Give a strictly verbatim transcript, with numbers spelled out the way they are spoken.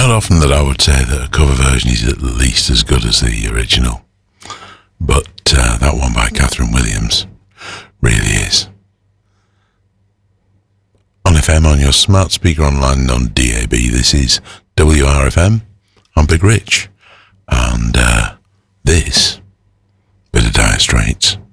not often that I would say that a cover version is at least as good as the original, but uh, that one by Catherine Williams really is. On F M, on your smart speaker online and on D A B, this is W R F M. I'm Big Rich, and uh, this bit of Dire Straits.